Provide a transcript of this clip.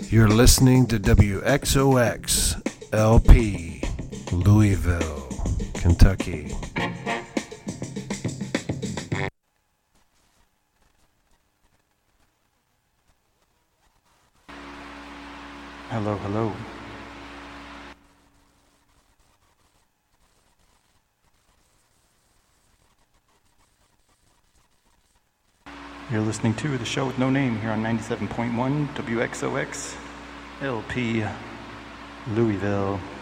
You're listening to WXOX LP, Louisville, Kentucky. Hello, hello. You're listening to the show with no name here on 97.1 WXOX LP Louisville.